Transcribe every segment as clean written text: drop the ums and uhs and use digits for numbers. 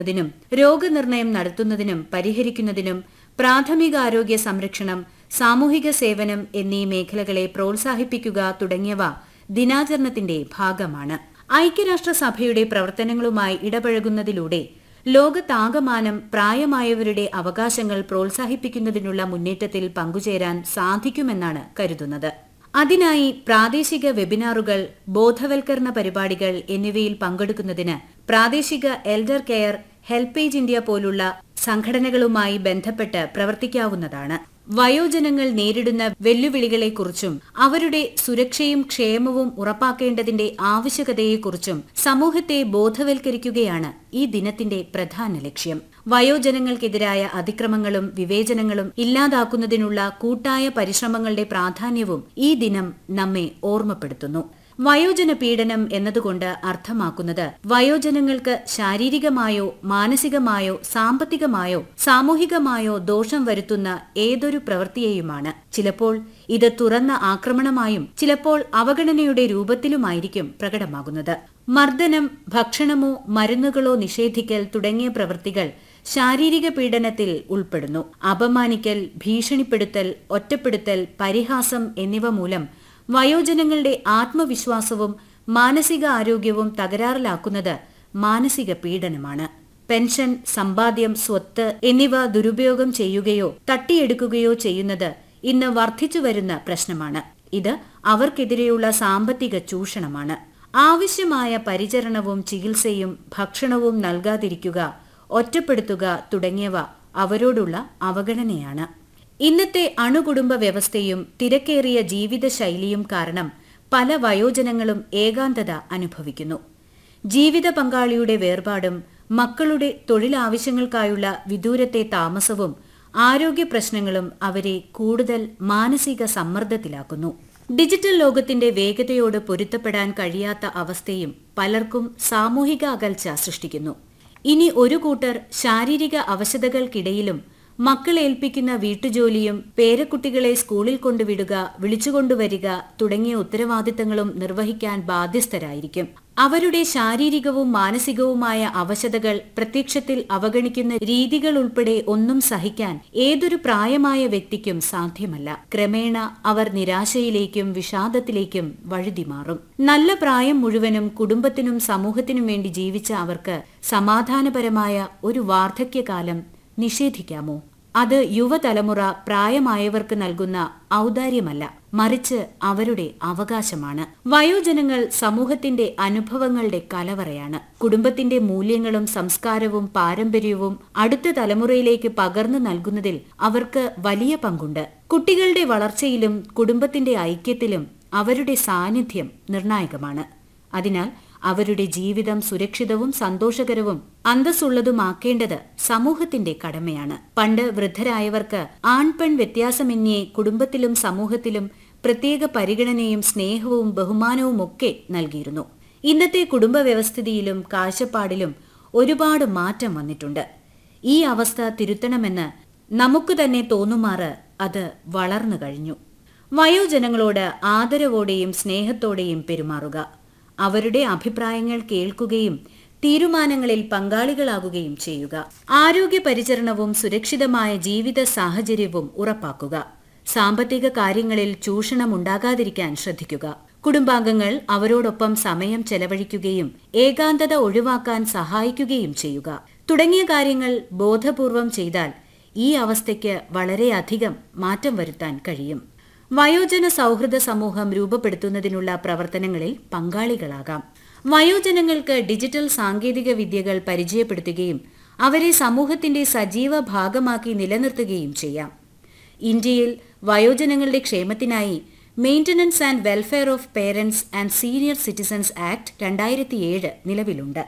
ും രോഗനിർണയം നടത്തുന്നതിനും പരിഹരിക്കുന്നതിനും പ്രാഥമികാരോഗ്യ സംരക്ഷണം, സാമൂഹിക സേവനം എന്നീ മേഖലകളെ പ്രോത്സാഹിപ്പിക്കുക തുടങ്ങിയവ ദിനാചരണത്തിന്റെ ഭാഗമാണ്. ഐക്യരാഷ്ട്രസഭയുടെ പ്രവർത്തനങ്ങളുമായി ഇടപഴകുന്നതിലൂടെ ലോകത്താകമാനം പ്രായമായവരുടെ അവകാശങ്ങൾ പ്രോത്സാഹിപ്പിക്കുന്നതിനുള്ള മുന്നേറ്റത്തിൽ പങ്കുചേരാൻ സാധിക്കുമെന്നാണ് കരുതുന്നത്. അതിനായി പ്രാദേശിക വെബിനാറുകൾ, ബോധവൽക്കരണ പരിപാടികൾ എന്നിവയിൽ പങ്കെടുക്കുന്നതിന് പ്രാദേശിക എൽഡർ കെയർ, ഹെൽപ്പേജ് ഇന്ത്യ പോലുള്ള സംഘടനകളുമായി ബന്ധപ്പെട്ട് പ്രവർത്തിക്കാവുന്നതാണ്. വയോജനങ്ങൾ നേരിടുന്ന വെല്ലുവിളികളെക്കുറിച്ചും അവരുടെ സുരക്ഷയും ക്ഷേമവും ഉറപ്പാക്കേണ്ടതിന്റെ ആവശ്യകതയെക്കുറിച്ചും സമൂഹത്തെ ബോധവൽക്കരിക്കുകയാണ് ഈ ദിനത്തിന്റെ പ്രധാന ലക്ഷ്യം. വയോജനങ്ങൾക്കെതിരായ അതിക്രമങ്ങളും വിവേചനങ്ങളും ഇല്ലാതാക്കുന്നതിനുള്ള കൂട്ടായ പരിശ്രമങ്ങളുടെ പ്രാധാന്യവും ഈ ദിനം നമ്മെ ഓർമ്മപ്പെടുത്തുന്നു. വയോജന പീഡനം എന്നതുകൊണ്ട് അർത്ഥമാക്കുന്നത് വയോജനങ്ങൾക്ക് ശാരീരികമായോ മാനസികമായോ സാമ്പത്തികമായോ സാമൂഹികമായോ ദോഷം വരുത്തുന്ന ഏതൊരു പ്രവൃത്തിയെയുമാണ്. ചിലപ്പോൾ ഇത് തുറന്ന ആക്രമണമായും ചിലപ്പോൾ അവഗണനയുടെ രൂപത്തിലുമായിരിക്കും പ്രകടമാകുന്നത്. മർദ്ദനം, ഭക്ഷണമോ മരുന്നുകളോ നിഷേധിക്കൽ തുടങ്ങിയ പ്രവൃത്തികൾ ശാരീരിക പീഡനത്തിൽ ഉൾപ്പെടുന്നു. അപമാനിക്കൽ, ഭീഷണിപ്പെടുത്തൽ, ഒറ്റപ്പെടുത്തൽ, പരിഹാസം എന്നിവ മൂലം വയോജനങ്ങളുടെ ആത്മവിശ്വാസവും മാനസിക ആരോഗ്യവും തകരാറിലാക്കുന്നത് മാനസിക പീഡനമാണ്. പെൻഷൻ, സമ്പാദ്യം, സ്വത്ത് എന്നിവ ദുരുപയോഗം ചെയ്യുകയോ തട്ടിയെടുക്കുകയോ ചെയ്യുന്നത് ഇന്ന് വർദ്ധിച്ചുവരുന്ന പ്രശ്നമാണ്. ഇത് അവർക്കെതിരെയുള്ള സാമ്പത്തിക ചൂഷണമാണ്. ആവശ്യമായ പരിചരണവും ചികിത്സയും ഭക്ഷണവും നൽകാതിരിക്കുക, ഒറ്റപ്പെടുത്തുക തുടങ്ങിയവ അവരോടുള്ള അവഗണനയാണ്. ഇന്നത്തെ അണുകുടുംബ വ്യവസ്ഥയും തിരക്കേറിയ ജീവിതശൈലിയും കാരണം പല വയോജനങ്ങളും ഏകാന്തത അനുഭവിക്കുന്നു. ജീവിത പങ്കാളിയുടെ വേർപാടും മക്കളുടെ തൊഴിലാവശ്യങ്ങൾക്കായുള്ള വിദൂരത്തെ താമസവും ആരോഗ്യ പ്രശ്നങ്ങളും അവരെ കൂടുതൽ മാനസിക സമ്മർദ്ദത്തിലാക്കുന്നു. ഡിജിറ്റൽ ലോകത്തിന്റെ വേഗതയോട് പൊരുത്തപ്പെടാൻ കഴിയാത്ത അവസ്ഥയും പലർക്കും സാമൂഹിക അകൽച്ച സൃഷ്ടിക്കുന്നു. ഇനി ഒരു കൂട്ടർ ശാരീരിക അവശതകൾക്കിടയിലും മക്കളേൽപ്പിക്കുന്ന വീട്ടുജോലിയും പേരക്കുട്ടികളെ സ്കൂളിൽ കൊണ്ടുവിടുക, വിളിച്ചുകൊണ്ടുവരിക തുടങ്ങിയ ഉത്തരവാദിത്തങ്ങളും നിർവഹിക്കാൻ ബാധ്യസ്ഥരായിരിക്കും. അവരുടെ ശാരീരികവും മാനസികവുമായ അവശതകൾ പ്രത്യക്ഷത്തിൽ അവഗണിക്കുന്ന രീതികൾ ഉൾപ്പെടെ ഒന്നും സഹിക്കാൻ ഏതൊരു പ്രായമായ വ്യക്തിക്കും സാധ്യമല്ല. ക്രമേണ അവർ നിരാശയിലേക്കും വിഷാദത്തിലേക്കും വഴുതിമാറും. നല്ല പ്രായം മുഴുവനും കുടുംബത്തിനും സമൂഹത്തിനും വേണ്ടി ജീവിച്ച അവർക്ക് സമാധാനപരമായ ഒരു വാർദ്ധക്യകാലം നിഷേധിക്കാമോ? അത് യുവതലമുറ പ്രായമായവർക്ക് നൽകുന്ന ഔദാര്യമല്ല, മറിച്ച് അവരുടെ അവകാശമാണ്. വയോജനങ്ങൾ സമൂഹത്തിന്റെ അനുഭവങ്ങളുടെ കലവറയാണ്. കുടുംബത്തിന്റെ മൂല്യങ്ങളും സംസ്കാരവും പാരമ്പര്യവും അടുത്ത തലമുറയിലേക്ക് പകർന്നു നൽകുന്നതിൽ അവർക്ക് വലിയ പങ്കുണ്ട്. കുട്ടികളുടെ വളർച്ചയിലും കുടുംബത്തിന്റെ ഐക്യത്തിലും അവരുടെ സാന്നിധ്യം നിർണായകമാണ്. അതിനാൽ അവരുടെ ജീവിതം സുരക്ഷിതവും സന്തോഷകരവും അന്തസ്സുള്ളതുമാക്കേണ്ടത് സമൂഹത്തിന്റെ കടമയാണ്. പണ്ട് വൃദ്ധരായവർക്ക് ആൺപെൺ വ്യത്യാസമന്യേ കുടുംബത്തിലും സമൂഹത്തിലും പ്രത്യേക പരിഗണനയും സ്നേഹവും ബഹുമാനവുമൊക്കെ നൽകിയിരുന്നു. ഇന്നത്തെ കുടുംബ വ്യവസ്ഥിതിയിലും കാഴ്ചപ്പാടിലും ഒരുപാട് മാറ്റം വന്നിട്ടുണ്ട്. ഈ അവസ്ഥ തിരുത്തണമെന്ന് നമുക്ക് തന്നെ തോന്നുമാറ് അത് വളർന്നു കഴിഞ്ഞു. വയോജനങ്ങളോട് ആദരവോടെയും സ്നേഹത്തോടെയും പെരുമാറുക. അവരുടെ അഭിപ്രായങ്ങൾ കേൾക്കുകയും തീരുമാനങ്ങളിൽ പങ്കാളികളാകുകയും ചെയ്യുക. ആരോഗ്യ പരിചരണവും സുരക്ഷിതമായ ജീവിത സാഹചര്യവും ഉറപ്പാക്കുക. സാമ്പത്തിക കാര്യങ്ങളിൽ ചൂഷണമുണ്ടാകാതിരിക്കാൻ ശ്രദ്ധിക്കുക. കുടുംബാംഗങ്ങൾ അവരോടൊപ്പം സമയം ചെലവഴിക്കുകയും ഏകാന്തത ഒഴിവാക്കാൻ സഹായിക്കുകയും ചെയ്യുക. തുടങ്ങിയ കാര്യങ്ങൾ ബോധപൂർവം ചെയ്താൽ ഈ അവസ്ഥയ്ക്ക് വളരെയധികം മാറ്റം വരുത്താൻ കഴിയും. വയോജന സൗഹൃദ സമൂഹം രൂപപ്പെടുത്തുന്നതിനുള്ള പ്രവർത്തനങ്ങളിൽ പങ്കാളികളാകാം. വയോജനങ്ങൾക്ക് ഡിജിറ്റൽ സാങ്കേതിക വിദ്യകൾ പരിചയപ്പെടുത്തുകയും അവരെ സമൂഹത്തിന്റെ സജീവ ഭാഗമാക്കി നിലനിർത്തുകയും ചെയ്യാം. ഇന്ത്യയിൽ വയോജനങ്ങളുടെ ക്ഷേമത്തിനായി maintenance and welfare of parents and senior citizens act 2007 നിലവിലുണ്ട്.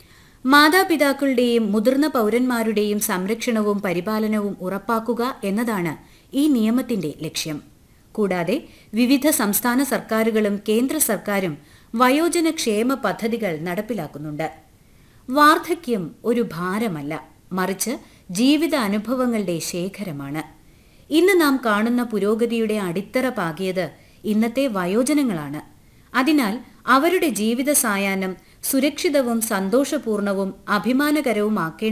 മാതാപിതാക്കളുടെയും മുതിർന്ന പൗരന്മാരുടെയും സംരക്ഷണവും പരിപാലനവും ഉറപ്പാക്കുക എന്നതാണ് ഈ നിയമത്തിന്റെ ലക്ഷ്യം. കൂടാതെ വിവിധ സംസ്ഥാന സർക്കാരുകളും കേന്ദ്ര സർക്കാരും വയോജന ക്ഷേമ പദ്ധതികൾ നടപ്പിലാക്കുന്നുണ്ട്. വാർദ്ധക്യം ഒരു ഭാരമല്ല, മറിച്ച് ജീവിത അനുഭവങ്ങളുടെ ശേഖരമാണ്. ഇന്ന് നാം കാണുന്ന പുരോഗതിയുടെ അടിത്തറ പാകിയത് ഇന്നത്തെ വയോജനങ്ങളാണ്. അതിനാൽ അവരുടെ ജീവിത സായാഹ്നം സുരക്ഷിതവും സന്തോഷപൂർണവും അഭിമാനകരവുമാക്കേണ്ടത്